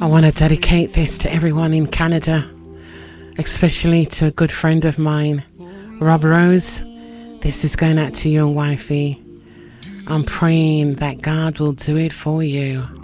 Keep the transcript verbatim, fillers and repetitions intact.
I want to dedicate this to everyone in Canada, especially to a good friend of mine, Rob Rose. This is going out to you and wifey. I'm praying that God will do it for you.